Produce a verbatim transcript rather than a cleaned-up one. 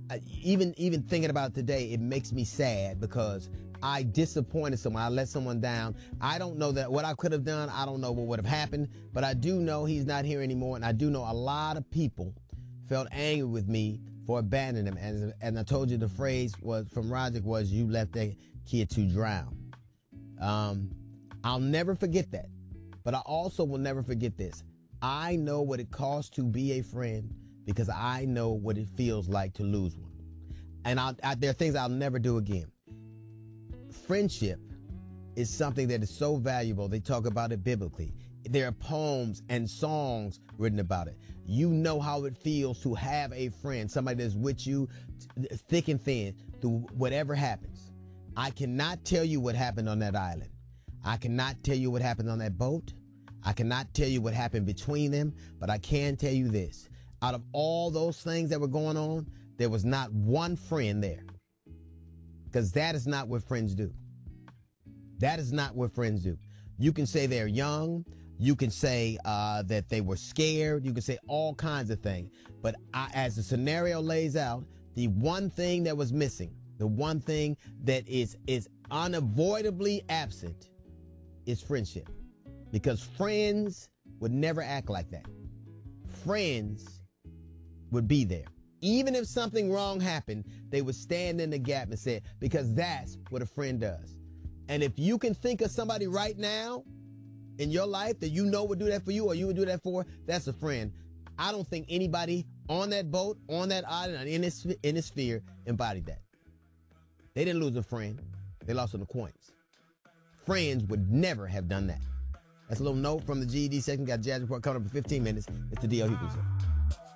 I, even even thinking about it today, it makes me sad because I disappointed someone. I let someone down. I don't know that what I could have done. I don't know what would have happened, but I do know he's not here anymore. And I do know a lot of people felt angry with me for abandoning him. And, and I told you the phrase was from Roger was, you left that kid to drown. Um, I'll never forget that. But I also will never forget this. I know what it costs to be a friend because I know what it feels like to lose one. And I'll, I, there are things I'll never do again. Friendship is something that is so valuable. They talk about it biblically. There are poems and songs written about it. You know how it feels to have a friend, somebody that's with you thick and thin through whatever happens. I cannot tell you what happened on that island. I cannot tell you what happened on that boat. I cannot tell you what happened between them, but I can tell you this. Out of all those things that were going on, there was not one friend there. Because that is not what friends do. That is not what friends do. You can say they're young. You can say uh, that they were scared. You can say all kinds of things. But I, as the scenario lays out, the one thing that was missing, the one thing that is, is unavoidably absent is friendship. Because friends would never act like that. Friends would be there. Even if something wrong happened, they would stand in the gap and say, because that's what a friend does. And if you can think of somebody right now in your life that you know would do that for you or you would do that for, that's a friend. I don't think anybody on that boat, on that island, in this, in this sphere embodied that. They didn't lose a friend. They lost an acquaintance. Friends would never have done that. That's a little note from the G E D section. Got Jazz Report coming up in fifteen minutes. It's the D L Hughley Show.